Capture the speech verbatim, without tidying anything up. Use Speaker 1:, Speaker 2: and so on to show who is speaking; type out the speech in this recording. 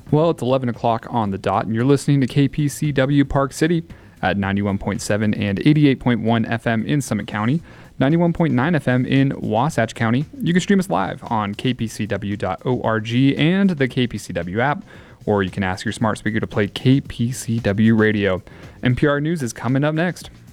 Speaker 1: Well, it's eleven o'clock on the dot, and you're listening to K P C W Park City at ninety-one point seven and eighty-eight point one F M in Summit County, ninety-one point nine F M in Wasatch County. You can stream us live on k p c w dot org and the K P C W app, or you can ask your smart speaker to play K P C W Radio. N P R News is coming up next.